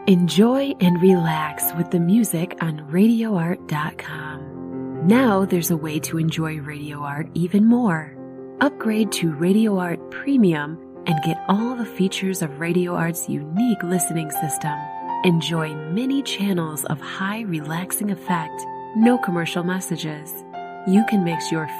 Enjoy and relax with the music on RadioArt.com. Now there's a way to enjoy Radio Art even more. Upgrade to Radio Art Premium and get all the features of Radio Art's unique listening system. Enjoy many channels of high relaxing effect, no commercial messages. You can mix your